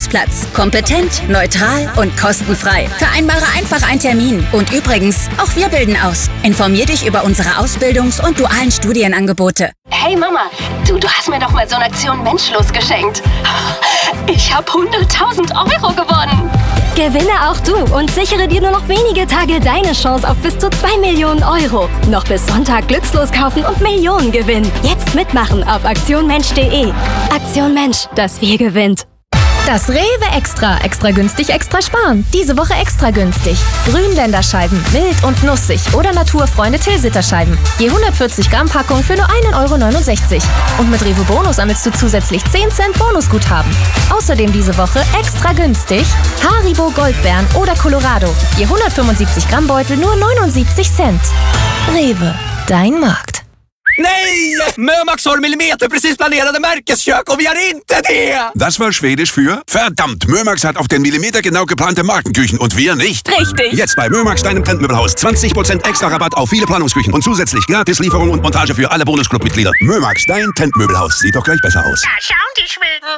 Arbeitsplatz. Kompetent, neutral und kostenfrei. Vereinbare einfach einen Termin. Und übrigens, auch wir bilden aus. Informier dich über unsere Ausbildungs- und dualen Studienangebote. Hey Mama, du hast mir doch mal so eine Aktion Menschlos geschenkt. Ich habe 100.000 Euro gewonnen. Gewinne auch du und sichere dir nur noch wenige Tage deine Chance auf bis zu 2 Millionen Euro. Noch bis Sonntag glückslos kaufen und Millionen gewinnen. Jetzt mitmachen auf aktionmensch.de. Aktion Mensch, das Wir gewinnt. Das Rewe Extra. Extra günstig, extra sparen. Diese Woche extra günstig. Grünländerscheiben, mild und nussig oder Naturfreunde Tilsiterscheiben. Je 140 Gramm Packung für nur 1,69 €. Und mit Rewe Bonus sammelst du zusätzlich 10 Cent Bonusguthaben. Außerdem diese Woche extra günstig Haribo Goldbeeren oder Colorado. Je 175 Gramm Beutel nur 79 Cent. Rewe, dein Markt. Nej! Mömax har millimeterprecis planerade Märkeskök och vi har inte det! Das war Schwedisch für verdammt, Mömax hat auf den Millimeter genau geplante Markenküchen und wir nicht. Richtig. Jetzt bei Mömax, deinem Trendmöbelhaus. 20% extra Rabatt auf viele Planungsküchen und zusätzlich Gratislieferung und Montage für alle Bonusclub-Mitglieder. Mömax, dein Trendmöbelhaus. Sieht doch gleich besser aus. Da schauen die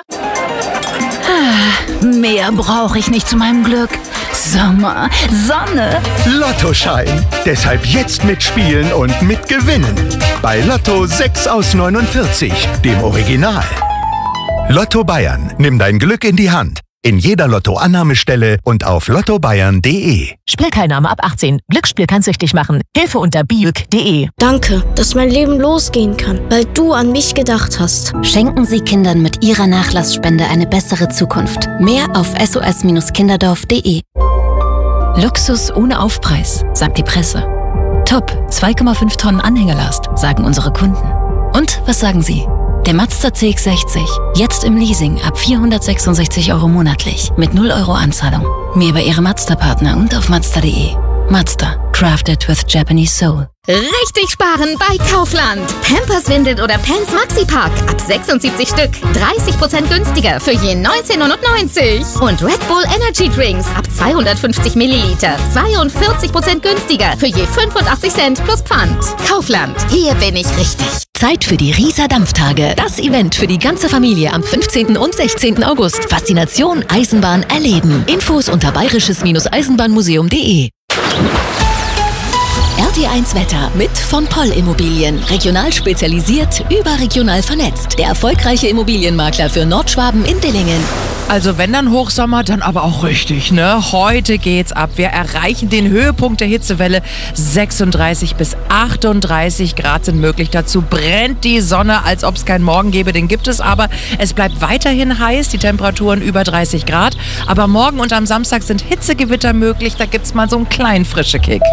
Schweden. Mehr brauche ich nicht zu meinem Glück. Sommer, Sonne. Lottoschein. Deshalb jetzt mitspielen und mitgewinnen. Bei Lotto 6 aus 49, dem Original. Lotto Bayern. Nimm dein Glück in die Hand. In jeder Lotto-Annahmestelle und auf lottobayern.de. Spielteilnahme ab 18. Glücksspiel kann süchtig machen. Hilfe unter biuk.de. Danke, dass mein Leben losgehen kann, weil du an mich gedacht hast. Schenken Sie Kindern mit Ihrer Nachlassspende eine bessere Zukunft. Mehr auf sos-kinderdorf.de. Luxus ohne Aufpreis, sagt die Presse. Top, 2,5 Tonnen Anhängerlast, sagen unsere Kunden. Und was sagen Sie? Der Mazda CX-60, jetzt im Leasing ab 466 € monatlich, mit 0 € Anzahlung. Mehr bei Ihrem Mazda-Partner und auf Mazda.de. Mazda, crafted with Japanese soul. Richtig sparen bei Kaufland. Pampers Windeln oder Pants Maxi Pack ab 76 Stück. 30% günstiger für je 19,99 €. Und Red Bull Energy Drinks ab 250 Milliliter. 42% günstiger für je 85 Cent plus Pfand. Kaufland, hier bin ich richtig. Zeit für die Rieser Dampftage. Das Event für die ganze Familie am 15. und 16. August. Faszination Eisenbahn erleben. Infos unter bayerisches-eisenbahnmuseum.de. RT1 Wetter mit von Poll Immobilien. Regional spezialisiert, überregional vernetzt. Der erfolgreiche Immobilienmakler für Nordschwaben in Dillingen. Also wenn dann Hochsommer, dann aber auch richtig, ne? Heute geht's ab. Wir erreichen den Höhepunkt der Hitzewelle. 36 bis 38 Grad sind möglich. Dazu brennt die Sonne, als ob es keinen Morgen gäbe. Den gibt es aber. Es bleibt weiterhin heiß, die Temperaturen über 30 Grad. Aber morgen und am Samstag sind Hitzegewitter möglich. Da gibt's mal so einen kleinen frischen Kick.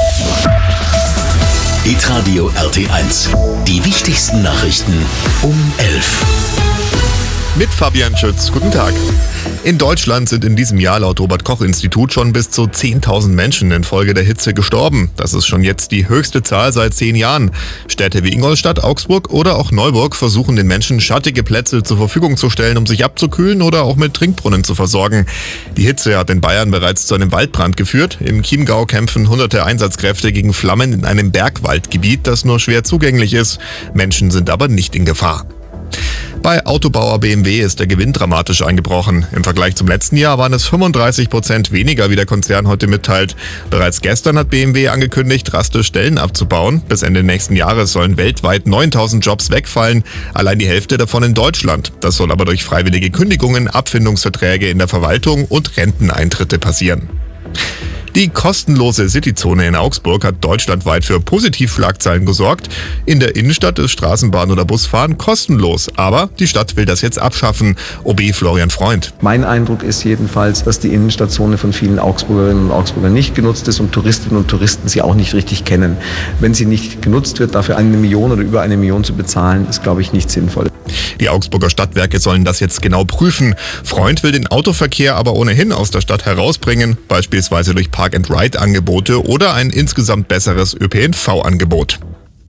Hitradio RT1. Die wichtigsten Nachrichten um 11. Mit Fabian Schütz. Guten Tag. In Deutschland sind in diesem Jahr laut Robert-Koch-Institut schon bis zu 10.000 Menschen infolge der Hitze gestorben. Das ist schon jetzt die höchste Zahl seit 10 Jahren. Städte wie Ingolstadt, Augsburg oder auch Neuburg versuchen den Menschen schattige Plätze zur Verfügung zu stellen, um sich abzukühlen oder auch mit Trinkbrunnen zu versorgen. Die Hitze hat in Bayern bereits zu einem Waldbrand geführt. Im Chiemgau kämpfen hunderte Einsatzkräfte gegen Flammen in einem Bergwaldgebiet, das nur schwer zugänglich ist. Menschen sind aber nicht in Gefahr. Bei Autobauer BMW ist der Gewinn dramatisch eingebrochen. Im Vergleich zum letzten Jahr waren es 35% weniger, wie der Konzern heute mitteilt. Bereits gestern hat BMW angekündigt, drastisch Stellen abzubauen. Bis Ende nächsten Jahres sollen weltweit 9.000 Jobs wegfallen, allein die Hälfte davon in Deutschland. Das soll aber durch freiwillige Kündigungen, Abfindungsverträge in der Verwaltung und Renteneintritte passieren. Die kostenlose Cityzone in Augsburg hat deutschlandweit für Positivschlagzeilen gesorgt. In der Innenstadt ist Straßenbahn- oder Busfahren kostenlos. Aber die Stadt will das jetzt abschaffen. OB Florian Freund. Mein Eindruck ist jedenfalls, dass die Innenstadtzone von vielen Augsburgerinnen und Augsburgern nicht genutzt ist und Touristinnen und Touristen sie auch nicht richtig kennen. Wenn sie nicht genutzt wird, dafür 1 Million oder über 1 Million zu bezahlen, ist, glaube ich, nicht sinnvoll. Die Augsburger Stadtwerke sollen das jetzt genau prüfen. Freund will den Autoverkehr aber ohnehin aus der Stadt herausbringen, beispielsweise durch Park-and-Ride-Angebote oder ein insgesamt besseres ÖPNV-Angebot.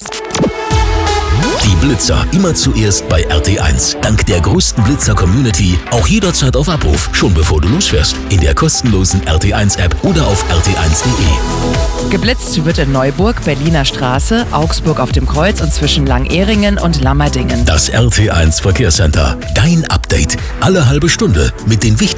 Die Blitzer immer zuerst bei RT1. Dank der größten Blitzer-Community auch jederzeit auf Abruf, schon bevor du losfährst. In der kostenlosen RT1-App oder auf rt1.de. Geblitzt wird in Neuburg, Berliner Straße, Augsburg auf dem Kreuz und zwischen Langehringen und Lammerdingen. Das RT1 Verkehrscenter. Dein Update. Alle halbe Stunde mit den wichtigsten